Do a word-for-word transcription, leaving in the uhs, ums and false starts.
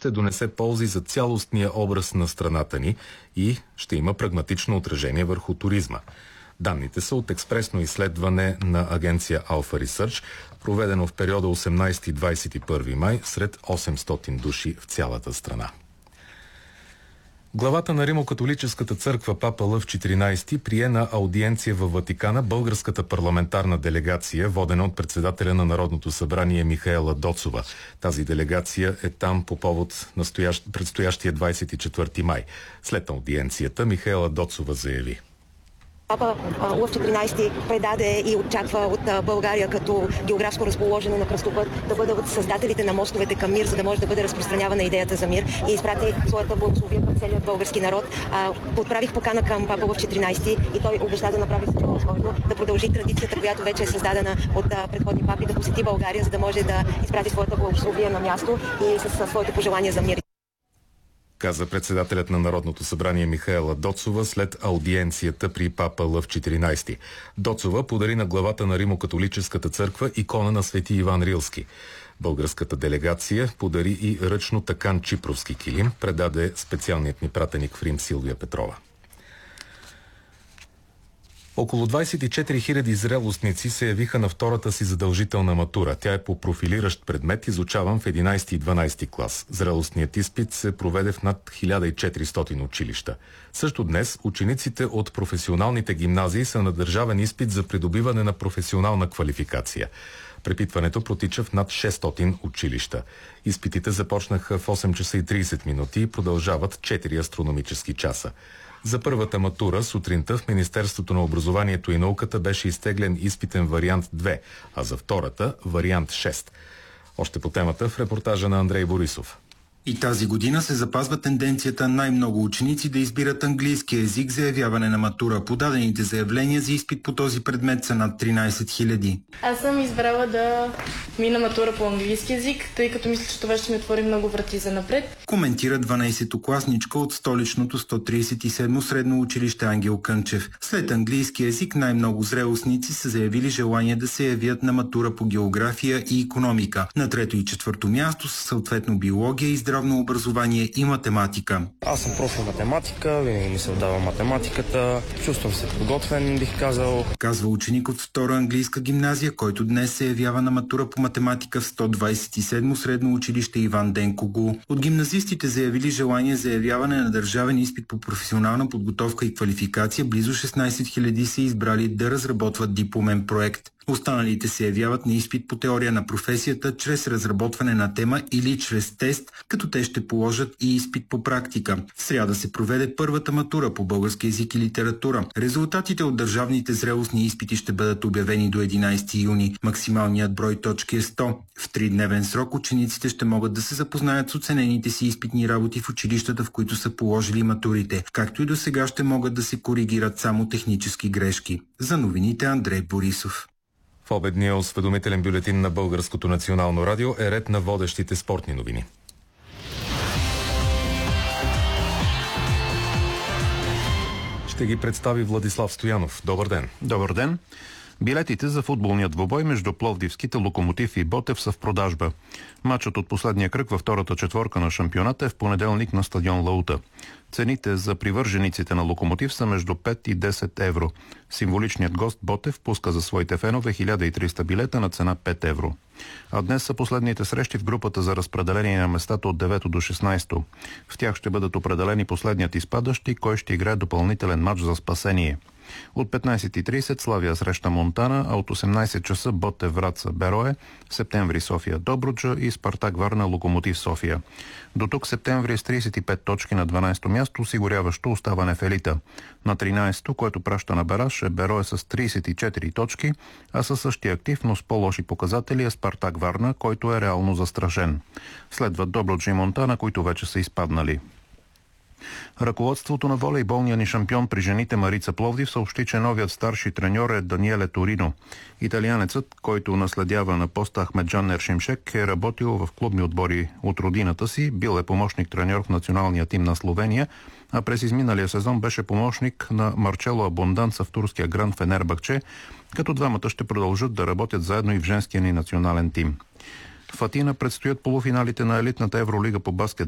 ще донесе ползи за цялостния образ на страната ни и ще има прагматично отражение върху туризма. Данните са от експресно изследване на агенция Alpha Research, проведено в периода осемнайсети до двайсет и първи май сред осемстотин души в цялата страна. Главата на Римо-католическата църква Папа Лъв четиринайсети прие на аудиенция във Ватикана българската парламентарна делегация, водена от председателя на Народното събрание Михаела Доцова. Тази делегация е там по повод настоящ, предстоящия двайсет и четвърти май. След аудиенцията Михаела Доцова заяви: Папа Лъв четиринайсети предаде и очаква от България като географско разположение на кръстопът да бъдат създателите на мостовете към мир, за да може да бъде разпространявана идеята за мир, и изпрати своята благословия към целият български народ. Подправих покана към Папа Лъв четиринайсети и той обеща да направи всичко възможно да продължи традицията, която вече е създадена от предходни папи, да посети България, за да може да изпрати своята благословия на място и със своите пожелания за мир, каза председателят на Народното събрание Михаела Доцова след аудиенцията при Папа Лъв четиринайсети. Доцова подари на главата на Римо-католическата църква икона на свети Иван Рилски. Българската делегация подари и ръчно такан чипровски килим, предаде специалният ни пратеник в Рим Силвия Петрова. Около двайсет и четири хиляди зрелостници се явиха на втората си задължителна матура. Тя е по профилиращ предмет, изучаван в единайсети и дванайсети клас. Зрелостният изпит се проведе в над хиляда и четиристотин училища. Също днес учениците от професионалните гимназии са на държавен изпит за придобиване на професионална квалификация. Препитването протича в над шестстотин училища. Изпитите започнаха в осем часа и трийсет минути и продължават четири астрономически часа. За първата матура сутринта в Министерството на образованието и науката беше изтеглен изпитен вариант две, а за втората вариант шест. Още по темата в репортажа на Андрей Борисов. И тази година се запазва тенденцията най-много ученици да избират английски език за явяване на матура. Подадените заявления за изпит по този предмет са над тринайсет хиляди. Аз съм избрала да мина матура по английски език, тъй като мисля, че това ще ми отвори много врати за напред. Коментира дванайсетокласничка от столичното сто трийсет и седмо средно училище Ангел Кънчев. След английски език най-много зрелостници са заявили желание да се явят на матура по география и икономика. На трето и четвърто място са съответно биология и здравно образование и математика. Аз съм профил математика, винаги ми се отдава математиката. Чувствам се подготвен, бих казал. Казва ученик от втора английска гимназия, който днес се явява на матура по математика в сто двайсет и седмо средно училище Иван Денкого. От гимназистите заявили желание за явяване на държавен изпит по професионална подготовка и квалификация, близо шестнайсет хиляди са избрали да разработват дипломен проект. Останалите се явяват на изпит по теория на професията чрез разработване на тема или чрез тест, като те ще положат и изпит по практика. В сряда се проведе първата матура по български език и литература. Резултатите от държавните зрелостни изпити ще бъдат обявени до единайсети юни. Максималният брой точки е сто. В тридневен срок учениците ще могат да се запознаят с оценените си изпитни работи в училищата, в които са положили матурите. Както и до сега ще могат да се коригират само технически грешки. За новините Андрей Борисов. В обедния осведомителен бюлетин на Българското национално радио е ред на водещите спортни новини. Ще ги представи Владислав Стоянов. Добър ден. Добър ден. Билетите за футболния двубой между пловдивските Локомотив и Ботев са в продажба. Матчът от последния кръг във втората четворка на шампионата е в понеделник на стадион Лаута. Цените за привържениците на Локомотив са между пет и десет евро. Символичният гост Ботев пуска за своите фенове хиляда и триста билета на цена пет евро. А днес са последните срещи в групата за разпределение на местата от девето до шестнайсето. В тях ще бъдат определени последният изпадащ и кой ще играе допълнителен матч за спасение. От петнайсет и трийсет Славия среща Монтана, а от осемнайсет часа Ботев Враца Берое, Септември София Добруджа и Спартак Варна Локомотив София. До тук Септември с трийсет и пет точки на дванайсето място, осигуряващо оставане в елита. На тринайсето, което праща на Бераш, е Берое с трийсет и четири точки, а със същия актив, но с по-лоши показатели е Спартак Варна, който е реално застрашен. Следват Добруджа и Монтана, които вече са изпаднали. Ръководството на волейболния ни шампион при жените Марица Пловдив съобщи, че новият старши треньор е Даниеле Торино. Италианецът, който наследява на поста Ахмеджан Ершимшек, е работил в клубни отбори от родината си, бил е помощник треньор в националния тим на Словения, а през изминалия сезон беше помощник на Марчело Абонданца в турския Гранд Фенербахче, като двамата ще продължат да работят заедно и в женския ни национален тим. В Атина предстоят полуфиналите на елитната Евролига по баскетбол.